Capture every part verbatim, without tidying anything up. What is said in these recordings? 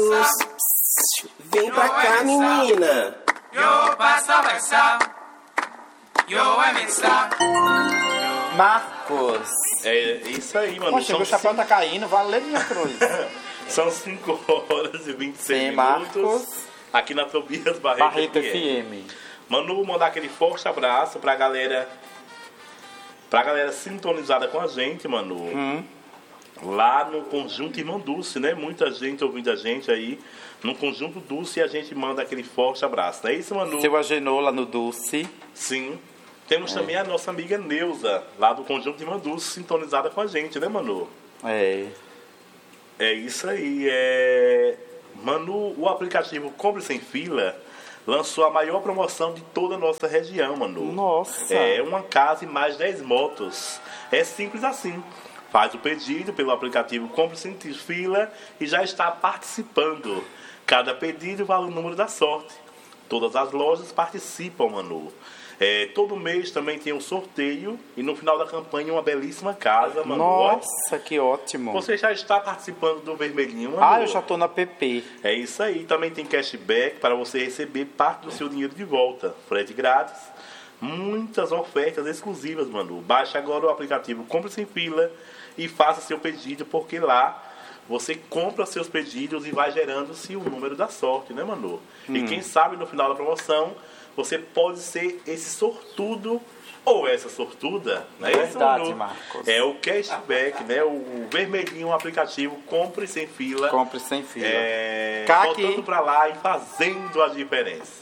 Marcos, vem pra cá, menina. Yo passa versa, yo emissa. Marcos. É isso aí, mano. Poxa, meu chapéu tá caindo, valeu minha cruz. São cinco horas e vinte e seis Sim, minutos. Marcos. Aqui na Tobias Barreto, Barreto F M. F M. Manu, mandar aquele forte abraço pra galera. Pra galera sintonizada com a gente, Manu. Hum. Lá no Conjunto Irmão Dulce, né? Muita gente ouvindo a gente aí. No Conjunto Dulce, a gente manda aquele forte abraço. Não é isso, Manu? Seu Agenor lá no Dulce. Sim. Temos é. também a nossa amiga Neuza, lá do Conjunto Irmão Dulce, sintonizada com a gente, né, Manu? É. É isso aí. É... Manu, o aplicativo Compre Sem Fila lançou a maior promoção de toda a nossa região, Manu. Nossa! É uma casa e mais dez motos. É simples assim. Faz o pedido pelo aplicativo Compre Sem Fila e já está participando. Cada pedido vale o número da sorte. Todas as lojas participam, Manu. É, todo mês também tem um sorteio e no final da campanha uma belíssima casa, Manu. Nossa, que ótimo. Você já está participando do Vermelhinho, Manu? Ah, eu já tô na P P. É isso aí. Também tem cashback para você receber parte do seu dinheiro de volta. Frete grátis. Muitas ofertas exclusivas, Manu. Baixe agora o aplicativo Compre Sem Fila e faça seu pedido, porque lá você compra seus pedidos e vai gerando-se o número da sorte, né, Manu? Hum. E quem sabe no final da promoção você pode ser esse sortudo ou essa sortuda, né? É verdade, Marcos. É o cashback, né? O vermelhinho, o aplicativo Compre Sem Fila. Compre Sem Fila. É... Caqui. Voltando pra lá e fazendo a diferença.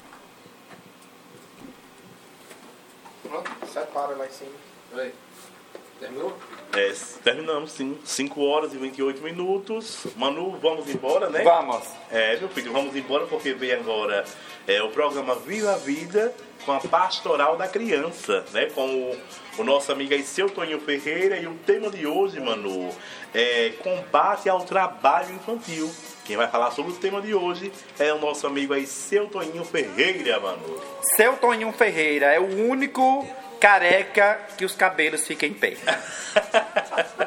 Pronto, separa lá em cima. Peraí. Terminou? É, terminamos sim. cinco horas e vinte e oito minutos. Manu, vamos embora, né? Vamos. É, meu filho, vamos embora porque vem agora é, o programa Viva a Vida com a Pastoral da Criança, né? Com o, o nosso amigo aí, seu Toninho Ferreira. E o tema de hoje, Manu, é combate ao trabalho infantil. Quem vai falar sobre o tema de hoje é o nosso amigo aí, seu Toninho Ferreira, Manu. Seu Toninho Ferreira é o único careca que os cabelos ficam em pé.